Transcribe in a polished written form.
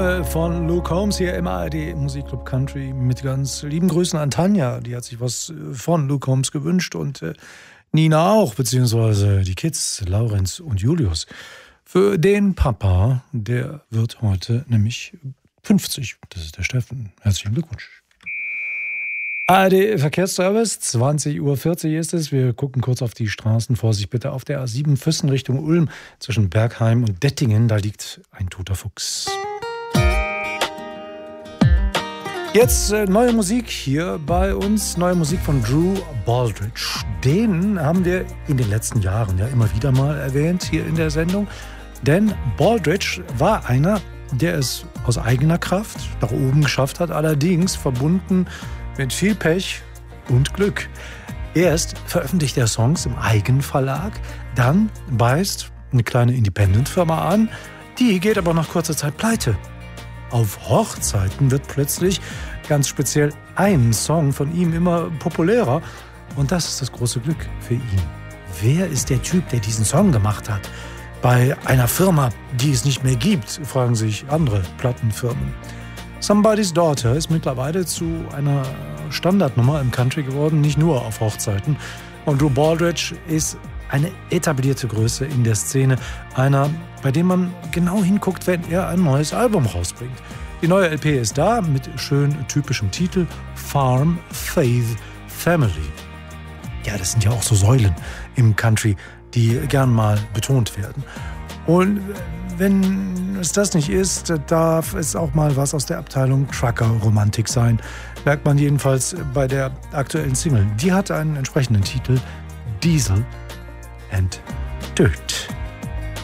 Von Luke Combs hier im ARD Musikclub Country mit ganz lieben Grüßen an Tanja. Die hat sich was von Luke Combs gewünscht und Nina auch, beziehungsweise die Kids, Laurenz und Julius. Für den Papa, der wird heute nämlich 50. Das ist der Steffen. Herzlichen Glückwunsch. ARD Verkehrsservice, 20:40 Uhr ist es. Wir gucken kurz auf die Straßen. Vorsicht bitte auf der A7 Füssen Richtung Ulm zwischen Bergheim und Dettingen. Da liegt ein toter Fuchs. Jetzt neue Musik hier bei uns, neue Musik von Drew Baldridge. Den haben wir in den letzten Jahren ja immer wieder mal erwähnt hier in der Sendung. Denn Baldridge war einer, der es aus eigener Kraft nach oben geschafft hat, allerdings verbunden mit viel Pech und Glück. Erst veröffentlicht er Songs im Eigenverlag, dann beißt eine kleine Independent-Firma an, die geht aber nach kurzer Zeit pleite. Auf Hochzeiten wird plötzlich ganz speziell ein Song von ihm immer populärer. Und das ist das große Glück für ihn. Wer ist der Typ, der diesen Song gemacht hat? Bei einer Firma, die es nicht mehr gibt, fragen sich andere Plattenfirmen. Somebody's Daughter ist mittlerweile zu einer Standardnummer im Country geworden, nicht nur auf Hochzeiten. Und Drew Baldridge ist eine etablierte Größe in der Szene. Einer, bei dem man genau hinguckt, wenn er ein neues Album rausbringt. Die neue LP ist da mit schön typischem Titel Farm, Faith, Family. Ja, das sind ja auch so Säulen im Country, die gern mal betont werden. Und wenn es das nicht ist, darf es auch mal was aus der Abteilung Trucker-Romantik sein. Merkt man jedenfalls bei der aktuellen Single. Die hat einen entsprechenden Titel, Diesel and Dirt.